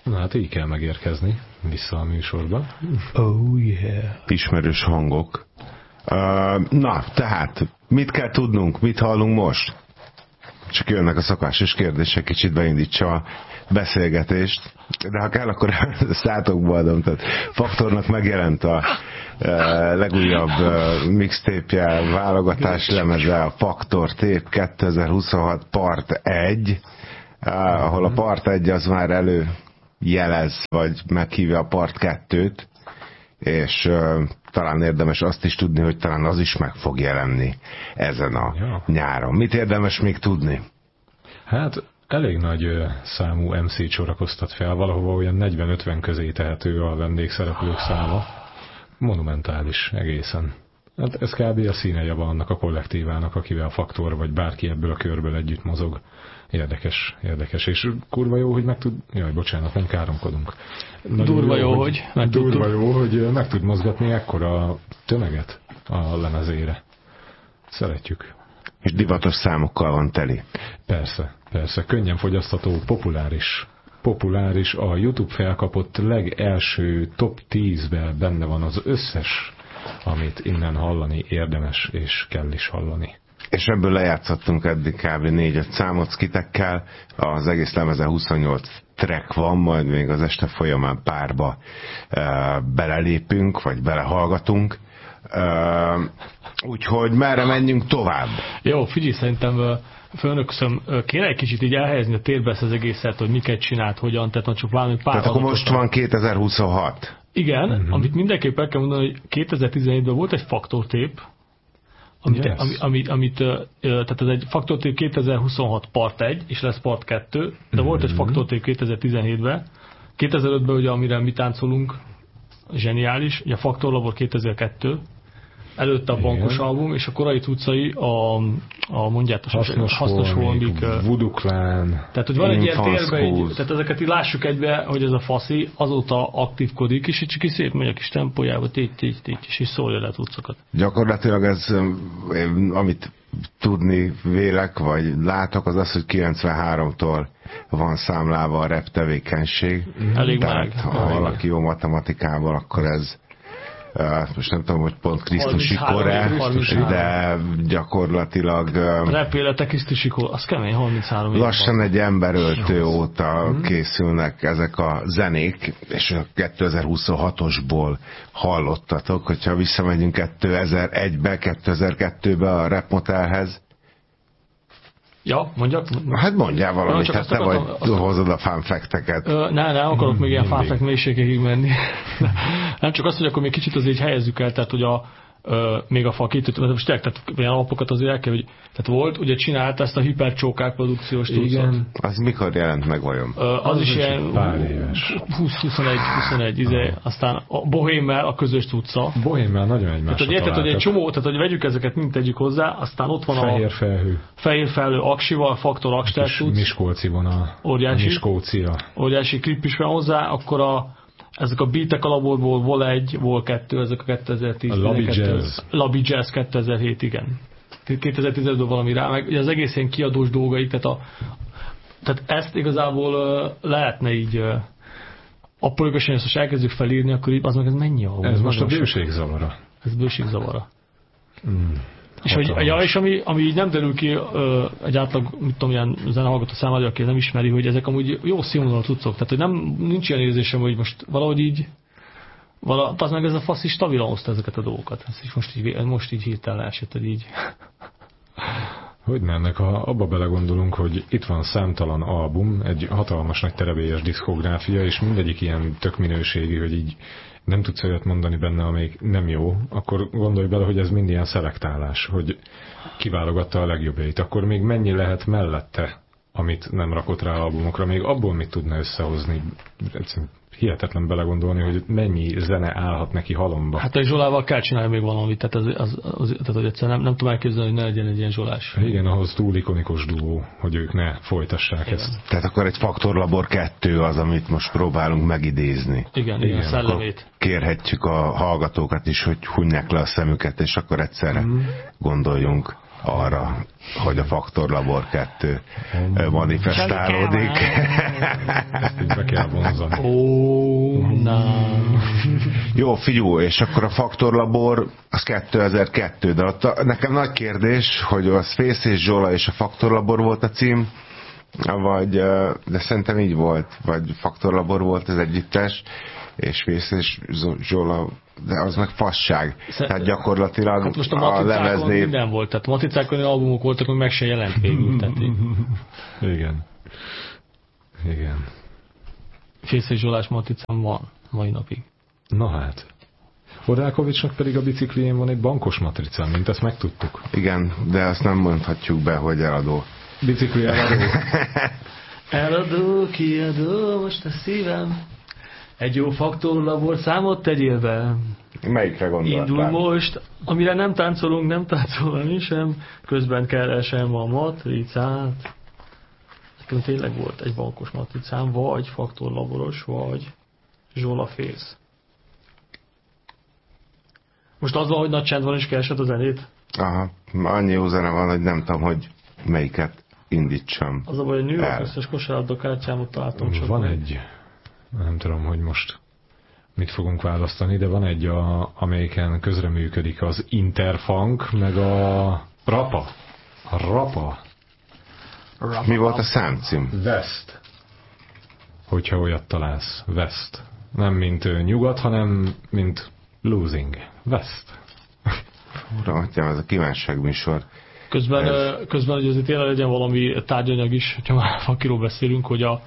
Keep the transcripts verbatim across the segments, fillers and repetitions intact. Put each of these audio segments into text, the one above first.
Na hát így kell megérkezni vissza a műsorba. Oh yeah. Ismerős hangok. Uh, na, tehát mit kell tudnunk, mit hallunk most? Csak jönnek a szokásos kérdések, kicsit beindítsa a beszélgetést. De ha kell, akkor szátokba adom. Tehát Faktornak megjelent a uh, legújabb uh, mixtape-je, válogatás lemeze, a Faktor Tape kétezer-huszonhat part egy, uh, ahol a part egy az már előjelez, vagy meghívja a part kettőt, és uh, talán érdemes azt is tudni, hogy talán az is meg fog jelenni ezen a ja. nyáron. Mit érdemes még tudni? Hát elég nagy uh, számú em cé sorakoztat fel, valahova olyan negyven-ötven közé tehető a vendégszereplők száma. Monumentális egészen. Hát ez kb. A színejava annak a kollektívának, akivel a Faktor vagy bárki ebből a körből együtt mozog. Érdekes, érdekes, és kurva jó, hogy meg tud... Jaj, bocsánat, nem káromkodunk. Durva jó, jó, hogy... hogy durva jó, hogy meg tud mozgatni ekkora tömeget a lemezére. Szeretjük. És divatos számokkal van teli. Persze, persze. Könnyen fogyasztható, populáris. Populáris. A YouTube felkapott legelső top tízben benne van az összes, amit innen hallani érdemes, és kell is hallani. És ebből lejátszottunk eddig kb. négy-öt számot skitekkel, az egész lemezen huszonnyolc track van, majd még az este folyamán párba e, belelépünk, vagy belehallgatunk. E, úgyhogy merre menjünk tovább? Jó, figyelj, szerintem főnököm, kéne egy kicsit így elhelyezni a térbe ezt az egészet, hogy miket csinált, hogyan, tehát csak valami pár... Tehát akkor most van kétezer-huszonhat. Igen, uh-huh. Amit mindenképp el kell mondani, hogy kétezer-tizenhétben volt egy Faktor Tape, Amit, yes. ami, amit, amit, tehát ez egy Faktor Tape kétezer-huszonhat part egy, és lesz part kettő, de mm-hmm. volt egy Faktor Tape kétezer-tizenhétben, kétezer-ötben ugye, amire mi táncolunk, zseniális, ugye a Faktor Labor kétezer-kettő, előtte a bankos igen. album, és a korai cuccai a, a mondjátok, hasznos, hasznos holmik, Voodoo Clan. Tehát, hogy van egy ilyen térbe, így, tehát ezeket így lássuk egybe, hogy ez a faszi azóta aktívkodik, és csak is szép megy a kis tempójába, tégy, tégy, tégy, és is szólja le a cuccokat. Gyakorlatilag ez, amit tudni vélek, vagy látok, az az, hogy kilencvenháromtól van számlálva a rap tevékenység. Elég Tehát, meg. ha valaki jó matematikával, akkor ez Uh, most nem tudom, hogy pont Krisztusi kor-e, de gyakorlatilag... Uh, Repélete Krisztusi kor, az kemény, harminchárom lassan egy emberöltő óta hmm. készülnek ezek a zenék, és a kétezer-huszonhatosból hallottatok, hogyha visszamegyünk kétezer-egybe, kétezer-kettőbe a Rap Motelhez. Ja, mondjak? Hát mondjál valamit, hát te vagy azt hozod a fanfacteket. Ne, nem akarok még ilyen fanfact mélységekig menni. Nem csak azt, hogy akkor még kicsit azért helyezzük el, tehát hogy a Ö, még a fakítőt, most tényleg, tehát ilyen alapokat azért el kell, hogy tehát volt, ugye csinált ezt a hipercsókák produkciós tucat. Az mikor jelent meg vajon? Ö, az, az is ilyen húsz-huszonegy izé, aztán a Bohémmel a közös tuca. Bohémmel nagyon egymásra találtak. Tehát, hogy, hogy egy csomó, tehát hogy vegyük ezeket, mind tegyük hozzá, aztán ott van fehér a felhő. Fehér felhő Aksival, Faktor Akster tuc. Miskolci van a óriási, Miskócia. Óriási klip is van hozzá, akkor a ezek a beatek a laborból vol egy, vol kettő, ezek a kétezer-tíz. A Labi Jazz. Labi Jazz kétezer-hét, igen. kétezer-tízben valami rá, meg ugye az egész ilyen kiadós dolgaik, tehát, a, tehát ezt igazából uh, lehetne így uh, aprólékosan, ezt most elkezdjük felírni, akkor így, az meg ez mennyi ahol? Ez, ez most a bőségzavara. Ez bőségzavara. Mm. És, hogy, ja, és ami, ami így nem derül ki ö, egy átlag, mit tudom, ilyen zenehallgató számára, aki nem ismeri, hogy ezek amúgy jó színvonalú cuccok. Tehát, hogy nem, nincs ilyen érzésem, hogy most valahogy így, vala, az meg ez a fasz is stabilan hozta ezeket a dolgokat. Ez is most így, most így hirtelen esett, hogy így. Hogy mennek, ha abba belegondolunk, hogy itt van számtalan album, egy hatalmas nagy terebélyes diszkográfia, és mindegyik ilyen tök minőségi, hogy így nem tudsz olyat mondani benne, amelyik nem jó, akkor gondolj bele, hogy ez mind ilyen szelektálás, hogy kiválogatta a legjobbjait. Akkor még mennyi lehet mellette, amit nem rakott rá albumokra, még abból mit tudna összehozni? Hihetetlen belegondolni, hogy mennyi zene állhat neki halomba. Hát a Zsolával kell csinálni még valamit, tehát, az, az, az, tehát hogy egyszerűen nem, nem tudom elképzelni, hogy ne legyen egy ilyen Zsolás. Igen, ahhoz túl ikonikus duó, hogy ők ne folytassák igen. ezt. Tehát akkor egy Faktor Labor kettő az, amit most próbálunk megidézni. Igen, igen, igen szellemét. Kérhetjük a hallgatókat is, hogy hunják le a szemüket, és akkor egyszerre mm. gondoljunk arra, hogy a Faktor Labor kettő manifestálódik. Ezt így be kell vonzani. Ó, nem. Jó, figyelj, és akkor a Faktor Labor az kétezer-kettő, de ott nekem nagy kérdés, hogy a Space és Zsola és a Faktor Labor volt a cím, vagy, de szerintem így volt, vagy Faktor Labor volt az együttes, és Space és Zsola, de az meg fasság. Szer- Tehát gyakorlatilag hát most a, a lemeznév... minden volt, tehát matricákon albumok voltak, hogy meg se jelent végül. Tehát igen. Igen. Fész és Zsolás matricám van mai napig. Na hát. Horákovicsnak pedig a biciklién van egy bankos matricám, mint ezt megtudtuk. Igen, de azt nem mondhatjuk be, hogy eladó. Bicikli eladó. Eladó, kiadó, most a szívem. Egy jó Faktor Labor számot tegyél be. Melyikre gondoltál? Indul most, amire nem táncolunk, nem táncolani sem, közben keresem a matricát. Nekem tényleg volt egy bankos matricám, vagy Faktor Laboros, vagy Zsola Fész. Most az van, hogy nagy csend van és keresed a zenét? Aha, annyi jó zene van, hogy nem tudom, hogy melyiket indítsam. Az a baj, hogy New York összes kosárlabda kártyámot találtam csak. Van egy, nem tudom, hogy most mit fogunk választani, de van egy, a, amelyiken közreműködik az Interfunk, meg a Rapa. A Rapa. Rapa. Mi volt a számcím? West. Hogyha olyat találsz. West. Nem mint nyugat, hanem mint losing. West. Uram, atyám, ez a kívánságműsor. Közben, ez... közben, hogy azért tényleg legyen valami tárgyanyag is, ha már Fakiról beszélünk, hogy a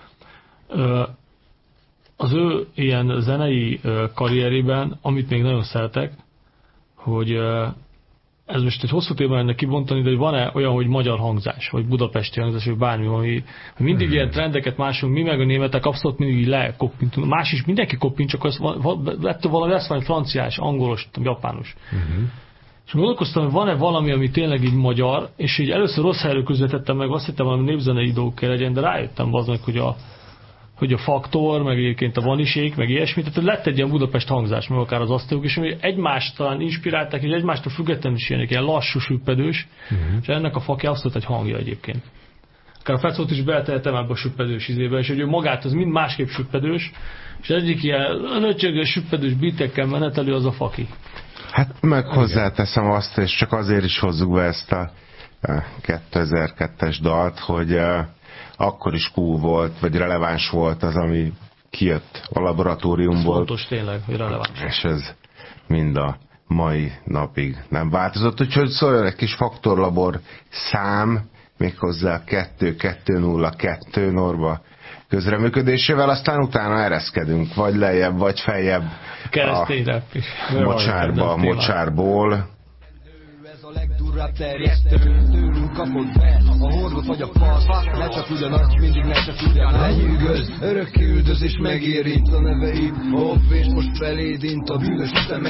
az ő ilyen zenei karrierében, amit még nagyon szeretek, hogy ez most egy hosszú téma lenne kibontani, de van-e olyan, hogy magyar hangzás, vagy budapesti hangzás, vagy bármi, ami mindig hmm. ilyen trendeket másunk, mi meg a németek abszolút mindig lekoppintunk. Más is mindenki koppint, csak az, ettől valami lesz valami franciás, angolos, japános. Hmm. És gondolkoztam, hogy van-e valami, ami tényleg így magyar, és így először rossz helyről közvetettem meg, azt hittem, valami népzenei dolgok kell legyen, de rájöttem aznak, hogy a hogy a Faktor, meg egyébként a Vanisék, meg ilyesmi, tehát lett egy ilyen Budapest hangzás, meg akár az asztalok, és ami egymást talán inspirálták, és egymástól függetlenül is ilyenek, ilyen lassú, süppedős, uh-huh. és ennek a Faki abszolút egy hangja egyébként. Akár a Fecót is beletehetem ebbe a süppedős izébe, és hogy ő magát az mind másképp süppedős, és egyik ilyen nöcsögös, süppedős bitekkel menetelő az a Faki. Hát meg hozzáteszem azt, és csak azért is hozzuk be ezt a kétezer-kettes dalt, hogy akkor is cool volt, vagy releváns volt az, ami kijött a laboratóriumból. Ez fontos tényleg, hogy releváns. És ez mind a mai napig nem változott. Úgyhogy szóljon egy kis Faktor Labor szám, méghozzá kettő kettő nulla kettő Norba közreműködésével, aztán utána ereszkedünk, vagy lejjebb, vagy feljebb keresztényre is. Mocsárba, mocsárból. A legdurrább terjesztő, tőlünk kapod be a hordot vagy a part, ne csak ugyanagy, mindig ne csak ugyan lenyűgöz, örökké üldöz és megérint a neveid, hopp és most feléd int a bűnös ütem.